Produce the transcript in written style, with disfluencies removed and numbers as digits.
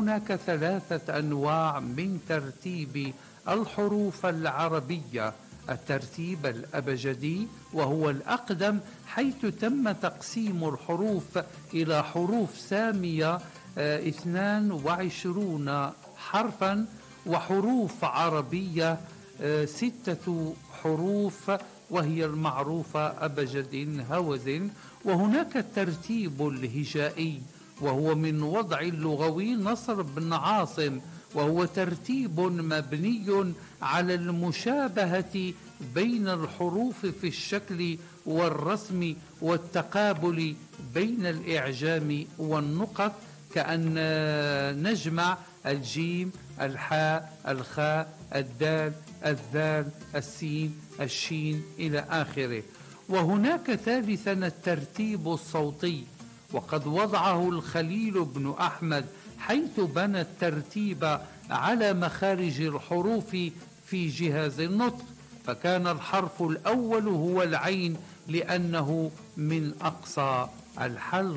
هناك 3 أنواع من ترتيب الحروف العربية: الترتيب الأبجدي وهو الأقدم، حيث تم تقسيم الحروف إلى حروف سامية 22 حرفا، وحروف عربية 6 حروف وهي المعروفة أبجد هوز. وهناك الترتيب الهجائي وهو من وضع اللغوي نصر بن عاصم، وهو ترتيب مبني على المشابهة بين الحروف في الشكل والرسم والتقابل بين الإعجام والنقط، كأن نجمع الجيم، الحاء، الخاء، الدال، الذال، السين، الشين إلى آخره. وهناك ثالثا الترتيب الصوتي، وقد وضعه الخليل بن أحمد، حيث بنى الترتيب على مخارج الحروف في جهاز النطق، فكان الحرف الأول هو العين لأنه من أقصى الحلق.